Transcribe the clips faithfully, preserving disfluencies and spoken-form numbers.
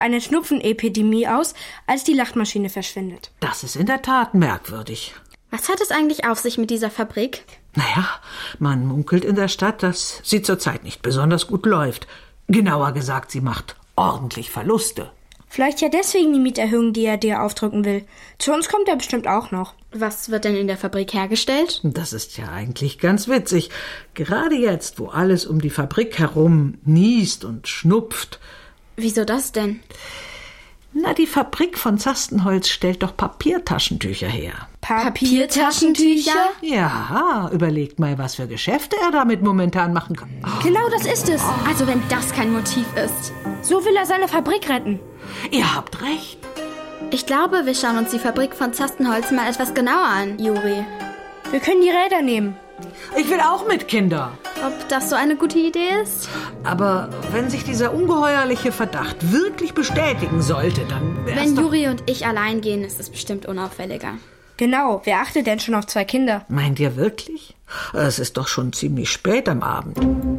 eine Schnupfenepidemie aus, als die Lachmaschine verschwindet. Das ist in der Tat merkwürdig. Was hat es eigentlich auf sich mit dieser Fabrik? Naja, man munkelt in der Stadt, dass sie zurzeit nicht besonders gut läuft. Genauer gesagt, sie macht ordentlich Verluste. Vielleicht ja deswegen die Mieterhöhung, die er dir aufdrücken will. Zu uns kommt er bestimmt auch noch. Was wird denn in der Fabrik hergestellt? Das ist ja eigentlich ganz witzig. Gerade jetzt, wo alles um die Fabrik herum niest und schnupft. Wieso das denn? Na, die Fabrik von Zastenholz stellt doch Papiertaschentücher her. Papiertaschentücher? Ja, überlegt mal, was für Geschäfte er damit momentan machen kann. Oh. Genau, das ist es. Also wenn das kein Motiv ist. So will er seine Fabrik retten. Ihr habt recht. Ich glaube, wir schauen uns die Fabrik von Zastenholz mal etwas genauer an, Juri. Wir können die Räder nehmen. Ich will auch mit, Kinder. Ob das so eine gute Idee ist? Aber wenn sich dieser ungeheuerliche Verdacht wirklich bestätigen sollte, dann wär's Wenn doch... Juri und ich allein gehen, ist es bestimmt unauffälliger. Genau, wer achtet denn schon auf zwei Kinder? Meint ihr wirklich? Es ist doch schon ziemlich spät am Abend.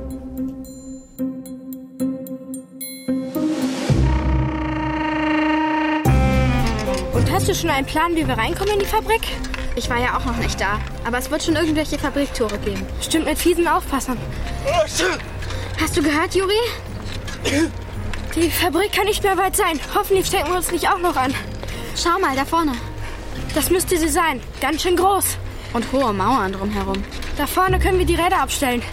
Und hast du schon einen Plan, wie wir reinkommen in die Fabrik? Ich war ja auch noch nicht da, aber es wird schon irgendwelche Fabriktore geben. Stimmt, mit fiesen Aufpassern. Hast du gehört, Juri? Die Fabrik kann nicht mehr weit sein. Hoffentlich stecken wir uns nicht auch noch an. Schau mal, da vorne. Das müsste sie sein. Ganz schön groß. Und hohe Mauern drumherum. Da vorne können wir die Räder abstellen.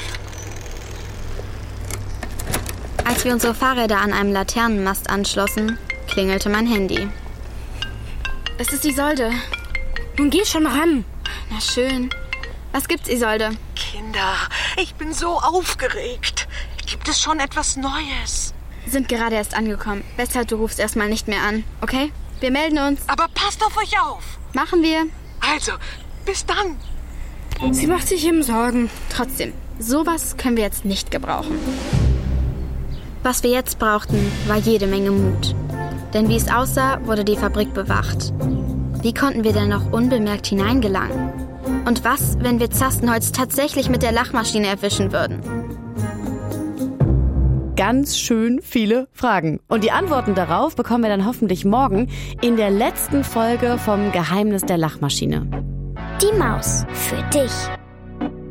Als wir unsere Fahrräder an einem Laternenmast anschlossen, klingelte mein Handy. Es ist Isolde. Nun geh schon ran. Na schön. Was gibt's, Isolde? Kinder, ich bin so aufgeregt. Gibt es schon etwas Neues? Sind gerade erst angekommen. Besser, du rufst erstmal nicht mehr an, okay? Wir melden uns. Aber passt auf euch auf. Machen wir. Also, bis dann. Sie macht sich eben Sorgen. Trotzdem, sowas können wir jetzt nicht gebrauchen. Was wir jetzt brauchten, war jede Menge Mut. Denn wie es aussah, wurde die Fabrik bewacht. Wie konnten wir denn noch unbemerkt hineingelangen? Und was, wenn wir Zastenholz tatsächlich mit der Lachmaschine erwischen würden? Ganz schön viele Fragen. Und die Antworten darauf bekommen wir dann hoffentlich morgen in der letzten Folge vom Geheimnis der Lachmaschine. Die Maus für dich.